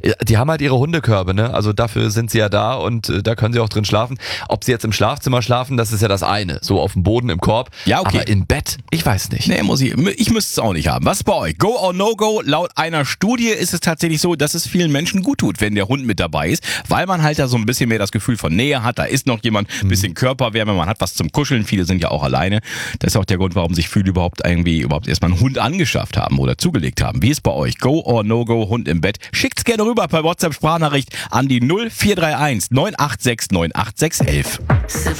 Die haben halt ihre Hundekörbe, ne? Also dafür sind sie ja da und da können sie auch drin schlafen. Ob sie jetzt im Schlafzimmer schlafen, das ist ja das eine. So auf dem Boden, im Korb. Ja, okay. Aber im Bett, ich weiß nicht. Nee, ich müsste es auch nicht haben. Was ist bei euch? Go or no go? Laut einer Studie ist es tatsächlich so, dass es vielen Menschen gut tut, wenn der Hund mit dabei ist, weil man halt da so ein bisschen mehr das Gefühl von Nähe hat. Da ist noch jemand, ein bisschen Körperwärme, man hat was zum Kuscheln. Viele sind ja auch alleine. Das ist auch der Grund, warum sich viele überhaupt erstmal einen Hund angeschafft haben oder zugelegt haben. Wie ist bei euch? Go or no go? Hund im Bett? Schickt's gerne rüber per WhatsApp-Sprachnachricht an die 0431 986 98611.